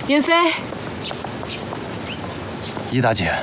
云飞， 伊大姐，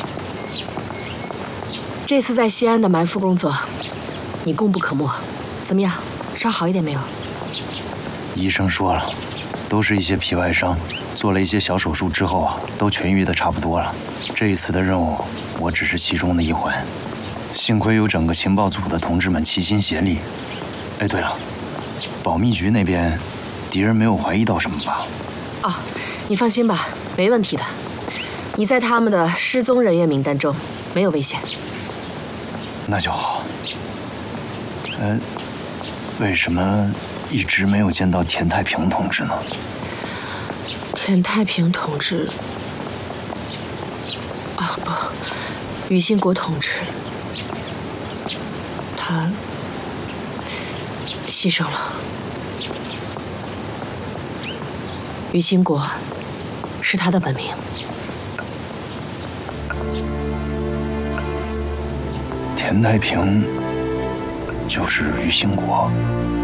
这次在西安的埋伏工作，你功不可没。怎么样，伤好一点没有？ 医生说了，都是一些皮外伤，做了一些小手术之后啊，都痊愈的差不多了。这一次的任务，我只是其中的一环，幸亏有整个情报组的同志们齐心协力。哎，对了，保密局那边，敌人没有怀疑到什么吧？ 哦，你放心吧，没问题的。你在他们的失踪人员名单中，没有危险。 那就好。为什么一直没有见到田太平同志呢？ 田太平同志，啊不，于兴国同志，他牺牲了。于兴国是他的本名。 田太平就是于兴国。